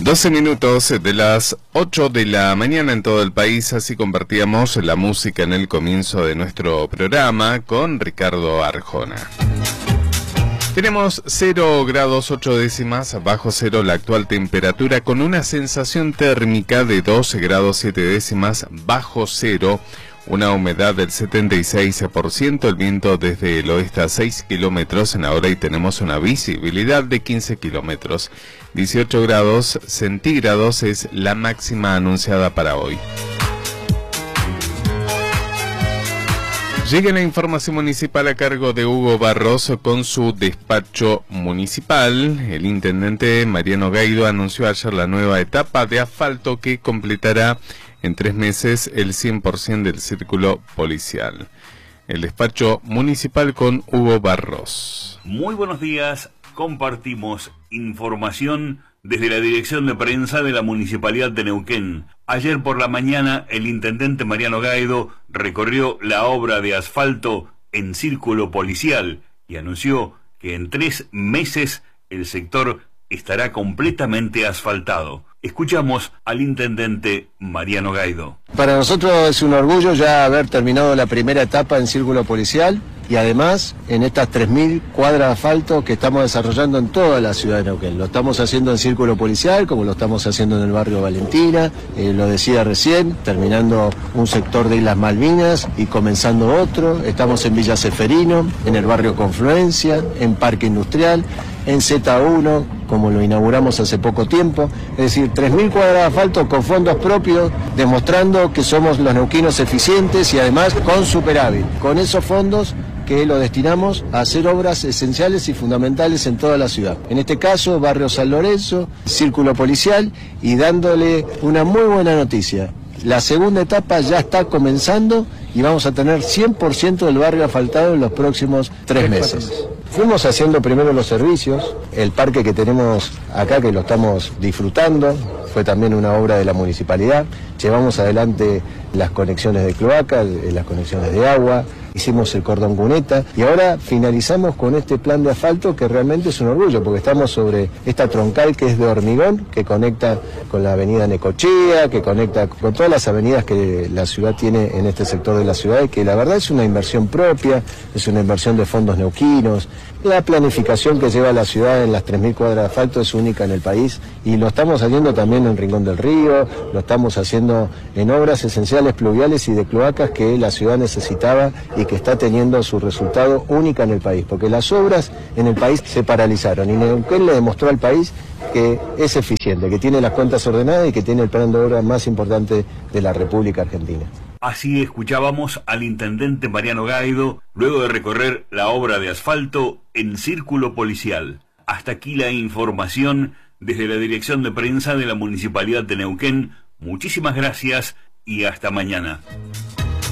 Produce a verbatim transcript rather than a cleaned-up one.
doce minutos de las ocho de la mañana en todo el país, así compartíamos la música en el comienzo de nuestro programa con Ricardo Arjona. Tenemos cero grados ocho décimas, bajo cero la actual temperatura, con una sensación térmica de doce grados siete décimas, bajo cero, una humedad del setenta y seis por ciento, el viento desde el oeste a seis kilómetros en la hora y tenemos una visibilidad de quince kilómetros. dieciocho grados centígrados es la máxima anunciada para hoy. Llega la información municipal a cargo de Hugo Barroso con su despacho municipal. El intendente Mariano Gaido anunció ayer la nueva etapa de asfalto que completará en tres meses el cien por ciento del círculo policial. El despacho municipal con Hugo Barros. Muy buenos días, compartimos información desde la dirección de prensa de la Municipalidad de Neuquén. Ayer por la mañana el intendente Mariano Gaido recorrió la obra de asfalto en círculo policial y anunció que en tres meses el sector estará completamente asfaltado. Escuchamos al intendente Mariano Gaido. Para nosotros es un orgullo ya haber terminado la primera etapa en círculo policial y además en estas tres mil cuadras de asfalto que estamos desarrollando en toda la ciudad de Neuquén. Lo estamos haciendo en círculo policial, como lo estamos haciendo en el barrio Valentina, eh, lo decía recién, terminando un sector de Islas Malvinas y comenzando otro. Estamos en Villa Ceferino, en el barrio Confluencia, en Parque Industrial, en Z uno, como lo inauguramos hace poco tiempo. Es decir, tres mil cuadras de asfalto con fondos propios, demostrando que somos los neuquinos eficientes y además con superávit. Con esos fondos que lo destinamos a hacer obras esenciales y fundamentales en toda la ciudad. En este caso, barrio San Lorenzo, círculo policial, y dándole una muy buena noticia. La segunda etapa ya está comenzando y vamos a tener cien por ciento del barrio asfaltado en los próximos tres meses. Fuimos haciendo primero los servicios, el parque que tenemos acá que lo estamos disfrutando, fue también una obra de la municipalidad, llevamos adelante las conexiones de cloaca, las conexiones de agua, hicimos el cordón cuneta y ahora finalizamos con este plan de asfalto que realmente es un orgullo porque estamos sobre esta troncal que es de hormigón, que conecta con la avenida Necochea, que conecta con todas las avenidas que la ciudad tiene en este sector de la ciudad y que la verdad es una inversión propia, es una inversión de fondos neuquinos. La planificación que lleva la ciudad en las tres mil cuadras de asfalto es única en el país y lo estamos haciendo también en Rincón del Río, lo estamos haciendo en obras esenciales pluviales y de cloacas que la ciudad necesitaba y que está teniendo su resultado única en el país, porque las obras en el país se paralizaron y Neuquén le demostró al país que es eficiente, que tiene las cuentas ordenadas y que tiene el plan de obra más importante de la República Argentina. Así escuchábamos al intendente Mariano Gaido luego de recorrer la obra de asfalto en círculo policial. Hasta aquí la información desde la dirección de prensa de la Municipalidad de Neuquén. Muchísimas gracias y hasta mañana.